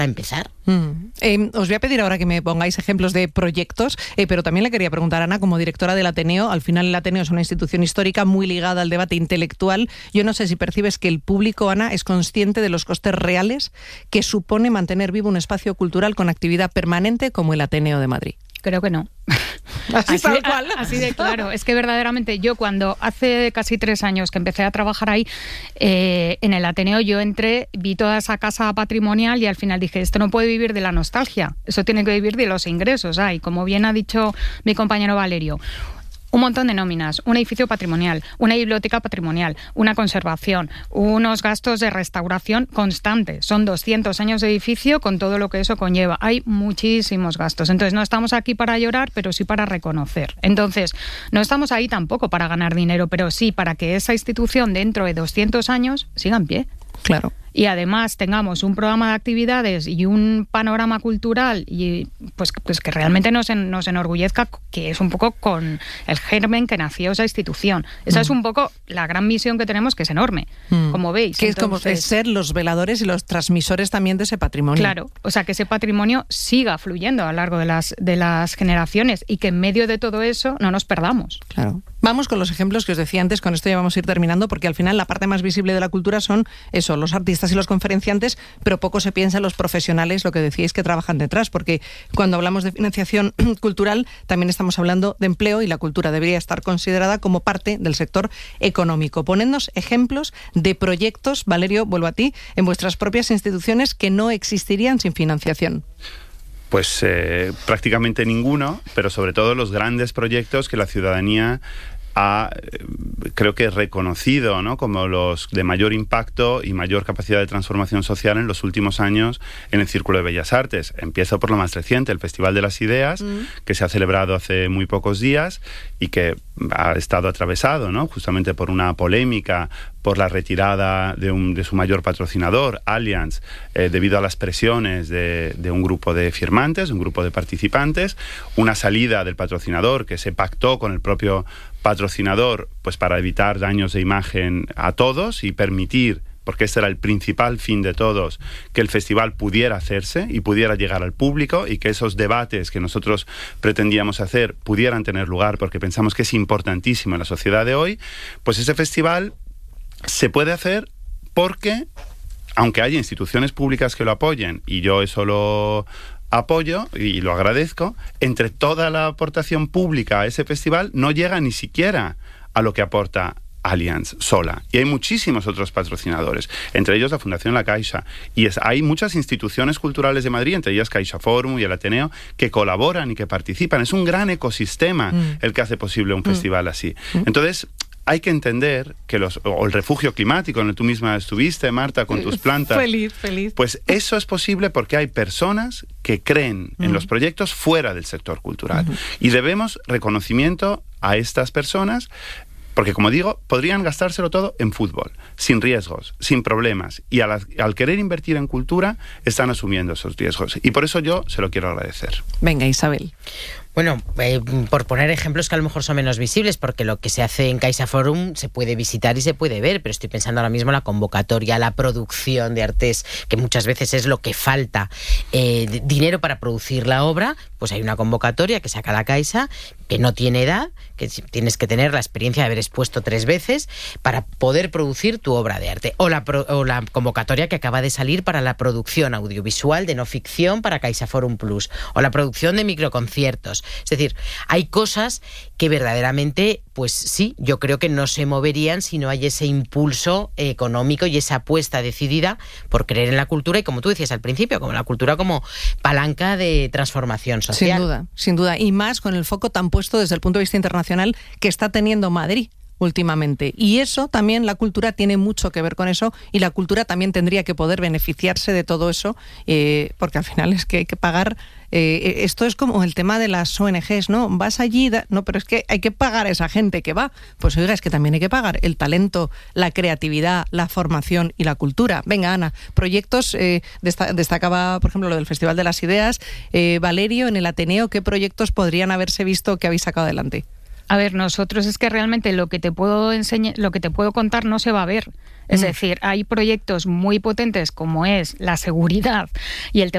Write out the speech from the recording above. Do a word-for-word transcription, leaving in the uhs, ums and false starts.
para empezar. Mm. Eh, os voy a pedir ahora que me pongáis ejemplos de proyectos, eh, pero también le quería preguntar a Ana, como directora del Ateneo, al final el Ateneo es una institución histórica muy ligada al debate intelectual. Yo no sé si percibes que el público, Ana, es consciente de los costes reales que supone mantener vivo un espacio cultural con actividad permanente como el Ateneo de Madrid. Creo que no. Así, así, tal cual. así de claro. Es que verdaderamente yo cuando hace casi tres años que empecé a trabajar ahí, eh, en el Ateneo yo entré, vi toda esa casa patrimonial y al final dije, esto no puede vivir de la nostalgia, eso tiene que vivir de los ingresos. Ah, y como bien ha dicho mi compañero Valerio, un montón de nóminas, un edificio patrimonial, una biblioteca patrimonial, una conservación, unos gastos de restauración constantes. Son doscientos años de edificio con todo lo que eso conlleva. Hay muchísimos gastos. Entonces, no estamos aquí para llorar, pero sí para reconocer. Entonces, no estamos ahí tampoco para ganar dinero, pero sí para que esa institución dentro de doscientos años siga en pie. Claro. Y además tengamos un programa de actividades y un panorama cultural y pues, pues que realmente nos, en, nos enorgullezca, que es un poco con el germen que nació esa institución. Esa mm. es un poco la gran misión que tenemos, que es enorme, mm. como veis. Que Entonces, es como ser los veladores y los transmisores también de ese patrimonio. Claro, o sea, que ese patrimonio siga fluyendo a lo largo de las, de las generaciones y que en medio de todo eso no nos perdamos. Claro. Vamos con los ejemplos que os decía antes, con esto ya vamos a ir terminando, porque al final la parte más visible de la cultura son eso, los artistas y los conferenciantes, pero poco se piensa en los profesionales, lo que decíais, que trabajan detrás, porque cuando hablamos de financiación cultural también estamos hablando de empleo y la cultura debería estar considerada como parte del sector económico. Ponednos ejemplos de proyectos, Valerio, vuelvo a ti, en vuestras propias instituciones que no existirían sin financiación. Pues eh, prácticamente ninguno, pero sobre todo los grandes proyectos que la ciudadanía ha, creo que reconocido, ¿no?, como los de mayor impacto y mayor capacidad de transformación social en los últimos años en el Círculo de Bellas Artes. Empiezo por lo más reciente, el Festival de las Ideas, mm. que se ha celebrado hace muy pocos días y que ha estado atravesado, ¿no?, justamente por una polémica por la retirada de, un, de su mayor patrocinador, Allianz, eh, debido a las presiones de, de un grupo de firmantes, un grupo de participantes, una salida del patrocinador que se pactó con el propio patrocinador, pues para evitar daños de imagen a todos y permitir, porque este era el principal fin de todos, que el festival pudiera hacerse y pudiera llegar al público y que esos debates que nosotros pretendíamos hacer pudieran tener lugar, porque pensamos que es importantísimo en la sociedad de hoy. Pues ese festival se puede hacer porque, aunque haya instituciones públicas que lo apoyen, y yo eso lo apoyo y lo agradezco, entre toda la aportación pública a ese festival no llega ni siquiera a lo que aporta Allianz sola. Y hay muchísimos otros patrocinadores, entre ellos la Fundación La Caixa. Y es, hay muchas instituciones culturales de Madrid, entre ellas Caixa Forum y el Ateneo, que colaboran y que participan. Es un gran ecosistema mm. el que hace posible un mm. festival así. Mm. Entonces, hay que entender que los, o el refugio climático, en el que tú misma estuviste, Marta, con tus plantas. Feliz, feliz. Pues eso es posible porque hay personas que creen uh-huh. en los proyectos fuera del sector cultural. Uh-huh. Y debemos reconocimiento a estas personas, porque, como digo, podrían gastárselo todo en fútbol, sin riesgos, sin problemas. Y al, al querer invertir en cultura, están asumiendo esos riesgos. Y por eso yo se lo quiero agradecer. Venga, Isabel. Bueno, eh, por poner ejemplos que a lo mejor son menos visibles, porque lo que se hace en Caixa Forum se puede visitar y se puede ver, pero estoy pensando ahora mismo en la convocatoria, la producción de artes, que muchas veces es lo que falta. Eh, dinero para producir la obra, pues hay una convocatoria que saca la Caixa, que no tiene edad, que tienes que tener la experiencia de haber expuesto tres veces para poder producir tu obra de arte. O la, pro, o la convocatoria que acaba de salir para la producción audiovisual de no ficción para Caixa Forum Plus, o la producción de microconciertos. Es decir, hay cosas que verdaderamente, pues sí, yo creo que no se moverían si no hay ese impulso económico y esa apuesta decidida por creer en la cultura y, como tú decías al principio, como la cultura como palanca de transformación social. Sin duda, sin duda. Y más con el foco tan puesto desde el punto de vista internacional que está teniendo Madrid últimamente. Y eso también, la cultura tiene mucho que ver con eso, y la cultura también tendría que poder beneficiarse de todo eso, eh, porque al final es que hay que pagar. Eh, esto es como el tema de las O N Ges, ¿no? Vas allí, da, no, pero es que hay que pagar a esa gente que va. Pues oiga, es que también hay que pagar el talento, la creatividad, la formación y la cultura. Venga, Ana, proyectos, eh, desta- destacaba, por ejemplo, lo del Festival de las Ideas. Eh, Valerio, en el Ateneo, ¿qué proyectos podrían haberse visto que habéis sacado adelante? A ver, nosotros es que realmente lo que te puedo enseñar, lo que te puedo contar no se va a ver. Es mm. decir, hay proyectos muy potentes como es la seguridad y el tema